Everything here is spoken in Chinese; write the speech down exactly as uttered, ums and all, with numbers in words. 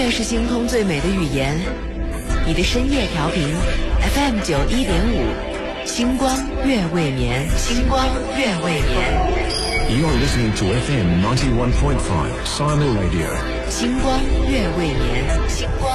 乐是星空最美的语言，你的深夜调频 F M 九一点五，星光月未眠，星光月未眠。 You're listening to F M ninety-one point five Silo Radio. 星光月未眠，星光。